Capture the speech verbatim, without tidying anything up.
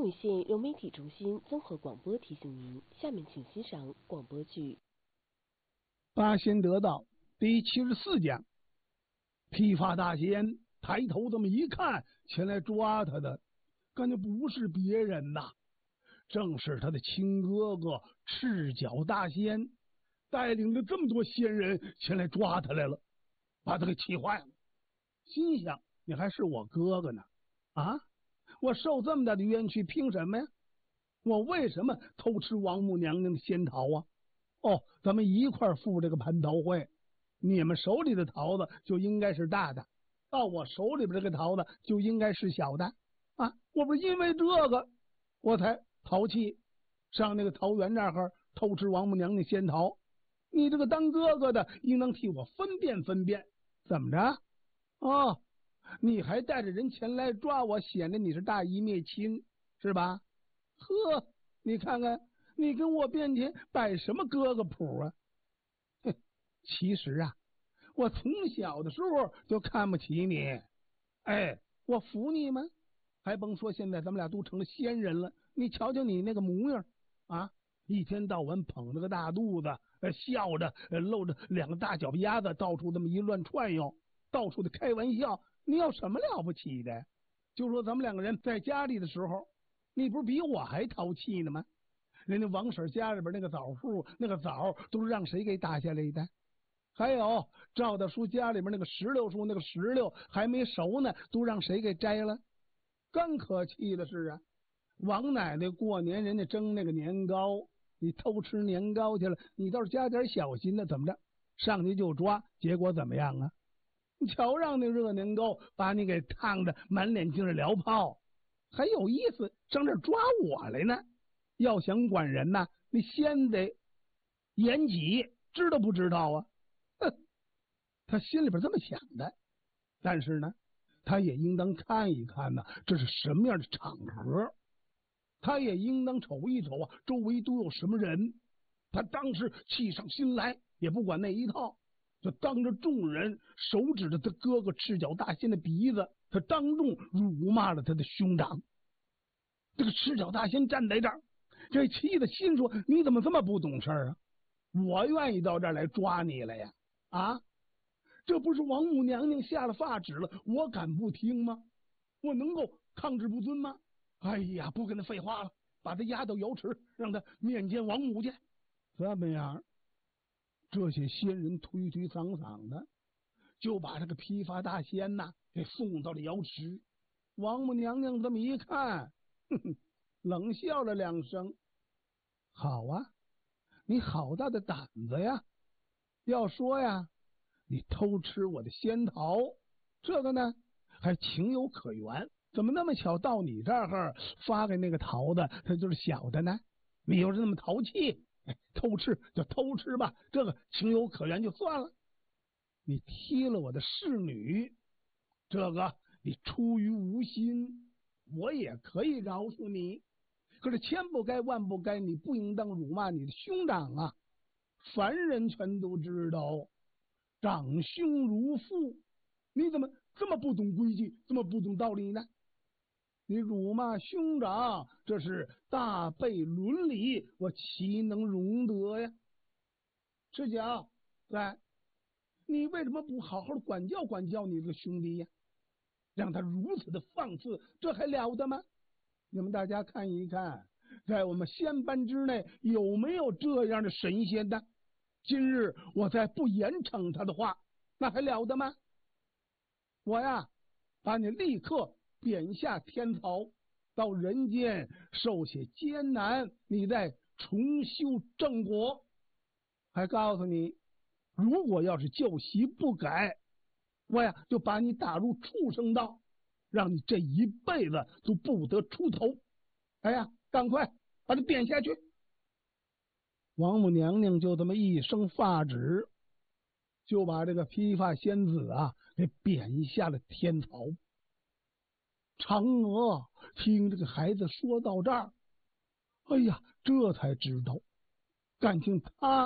武县融媒体中心综合广播提醒您，下面请欣赏广播剧。 八仙得道第七十四讲，披发大仙抬头这么一看，前来抓他的，感觉不是别人呐，正是他的亲哥哥赤脚大仙，带领着这么多仙人前来抓他来了，把他给气坏了，心想：你还是我哥哥呢，啊！我受这么大的冤屈，凭什么呀？我为什么偷吃王母娘娘的仙桃啊？哦，咱们一块儿赴这个蟠桃会，你们手里的桃子就应该是大的，到我手里边这个桃子就应该是小的啊！我不是因为这个我才淘气上那个桃园这儿偷吃王母娘娘仙桃，你这个当哥哥的应当替我分辨分辨，怎么着？哦，你还带着人前来抓我，显得你是大义灭亲是吧？呵，你看看你跟我面前摆什么哥哥谱啊？哼，其实啊，我从小的时候就看不起你，哎，我服你吗？还甭说现在咱们俩都成了仙人了，你瞧瞧你那个模样啊，一天到晚捧着个大肚子，笑着露着两个大脚丫子，到处这么一乱窜悠，到处的开玩笑，你有什么了不起的？就说咱们两个人在家里的时候，你不是比我还淘气呢吗？人家王婶家里边那个枣树，那个枣都是让谁给打下来的？还有赵大叔家里边那个石榴树，那个石榴还没熟呢，都让谁给摘了？更可气的是啊，王奶奶过年人家蒸那个年糕，你偷吃年糕去了，你倒是加点小心呢，怎么着？上去就抓，结果怎么样啊？你瞧，让那热年糕把你给烫的满脸净是燎泡，还有意思上这抓我来呢？要想管人呐，你先得严己，知道不知道啊？哼，他心里边这么想的，但是呢，他也应当看一看呢，这是什么样的场合，他也应当瞅一瞅啊，周围都有什么人。他当时气上心来，也不管那一套，就当着众人手指着他哥哥赤脚大仙的鼻子，他当众辱骂了他的兄长。这个赤脚大仙站在这儿，这气的心说：你怎么这么不懂事啊？我愿意到这儿来抓你了呀！啊，这不是王母娘娘下了发旨了，我敢不听吗？我能够抗旨不遵吗？哎呀，不跟他废话了，把他押到瑶池，让他面见王母去。这么样，这些仙人推推搡搡的，就把这个披发大仙呐给送到了瑶池。王母娘娘这么一看，哼哼，冷笑了两声：“好啊，你好大的胆子呀！要说呀，你偷吃我的仙桃，这个呢还情有可原。怎么那么巧到你这儿发给那个桃子，它就是小的呢？你又是那么淘气，哎，偷吃就偷吃吧，这个情有可原就算了。你踢了我的侍女，这个你出于无心，我也可以饶恕你。可是千不该万不该，你不应当辱骂你的兄长啊！凡人全都知道，长兄如父，你怎么这么不懂规矩，这么不懂道理呢？你辱骂兄长，这是大悖伦理，我岂能容得呀？赤脚，来，你为什么不好好的管教管教你这个兄弟呀？让他如此的放肆，这还了得吗？你们大家看一看，在我们仙班之内有没有这样的神仙呢？今日我再不严惩他的话，那还了得吗？我呀，把你立刻贬下天曹，到人间受些艰难，你再重修正果。还告诉你，如果要是旧习不改，我呀就把你打入畜生道，让你这一辈子都不得出头。哎呀，赶快把他贬下去！王母娘娘就这么一声发旨，就把这个披发仙子啊给贬下了天曹。嫦娥听这个孩子说到这儿，哎呀，这才知道，感情他